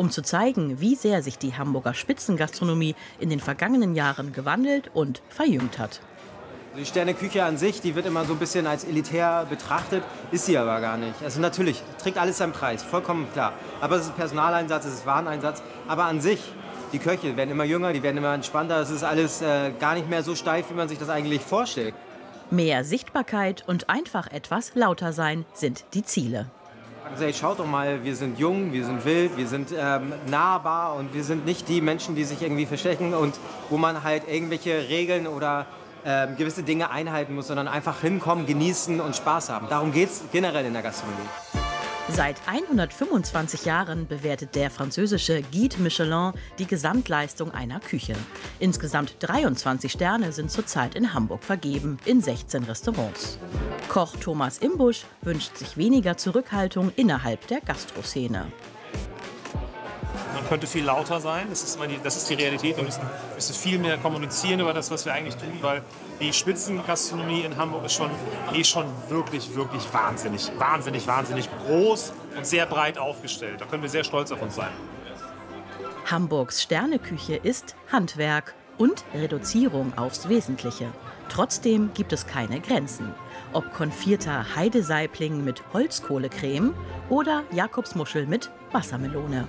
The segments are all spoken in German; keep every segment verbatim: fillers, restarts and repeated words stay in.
um zu zeigen, wie sehr sich die Hamburger Spitzengastronomie in den vergangenen Jahren gewandelt und verjüngt hat. Die Sterneküche an sich, die wird immer so ein bisschen als elitär betrachtet, ist sie aber gar nicht. Also natürlich, trägt alles seinen Preis, vollkommen klar. Aber es ist Personaleinsatz, es ist Wareneinsatz. Aber an sich, die Köche werden immer jünger, die werden immer entspannter. Es ist alles äh, gar nicht mehr so steif, wie man sich das eigentlich vorstellt. Mehr Sichtbarkeit und einfach etwas lauter sein sind die Ziele. Also, hey, schaut doch mal, wir sind jung, wir sind wild, wir sind ähm, nahbar und wir sind nicht die Menschen, die sich irgendwie verstecken und wo man halt irgendwelche Regeln oder ähm, gewisse Dinge einhalten muss, sondern einfach hinkommen, genießen und Spaß haben. Darum geht es generell in der Gastronomie. Seit hundertfünfundzwanzig Jahren bewertet der französische Guide Michelin die Gesamtleistung einer Küche. Insgesamt dreiundzwanzig Sterne sind zurzeit in Hamburg vergeben, in sechzehn Restaurants. Koch Thomas Imbusch wünscht sich weniger Zurückhaltung innerhalb der Gastroszene. Man könnte viel lauter sein, das ist, immer die, das ist die Realität. Wir müssen, müssen viel mehr kommunizieren über das, was wir eigentlich tun, weil die Spitzengastronomie in Hamburg ist schon, ist schon wirklich, wirklich wahnsinnig, wahnsinnig, wahnsinnig groß und sehr breit aufgestellt. Da können wir sehr stolz auf uns sein. Hamburgs Sterneküche ist Handwerk und Reduzierung aufs Wesentliche. Trotzdem gibt es keine Grenzen. Ob konfierter Heidesaibling mit Holzkohlecreme oder Jakobsmuschel mit Wassermelone.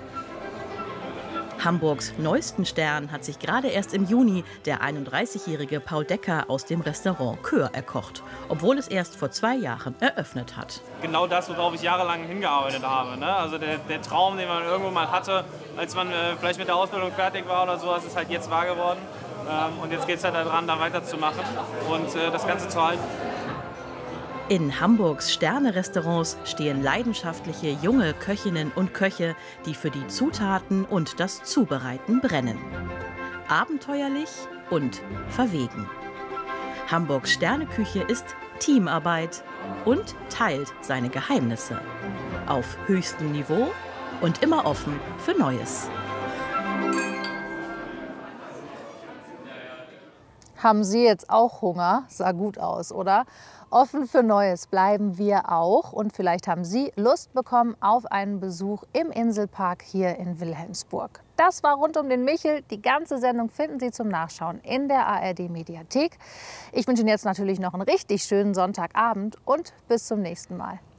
Hamburgs neuesten Stern hat sich gerade erst im Juni der einunddreißigjährige Paul Decker aus dem Restaurant Kör erkocht, obwohl es erst vor zwei Jahren eröffnet hat. Genau das, worauf ich jahrelang hingearbeitet habe. Ne? Also der, der Traum, den man irgendwo mal hatte, als man äh, vielleicht mit der Ausbildung fertig war oder so, das ist halt jetzt wahr geworden. Ähm, und jetzt geht es halt daran, da weiterzumachen und äh, das Ganze zu halten. In Hamburgs Sterne-Restaurants stehen leidenschaftliche junge Köchinnen und Köche, die für die Zutaten und das Zubereiten brennen. Abenteuerlich und verwegen. Hamburgs Sterneküche ist Teamarbeit und teilt seine Geheimnisse. Auf höchstem Niveau und immer offen für Neues. Haben Sie jetzt auch Hunger? Sah gut aus, oder? Offen für Neues bleiben wir auch. Und vielleicht haben Sie Lust bekommen auf einen Besuch im Inselpark hier in Wilhelmsburg. Das war Rund um den Michel. Die ganze Sendung finden Sie zum Nachschauen in der A R D-Mediathek. Ich wünsche Ihnen jetzt natürlich noch einen richtig schönen Sonntagabend und bis zum nächsten Mal.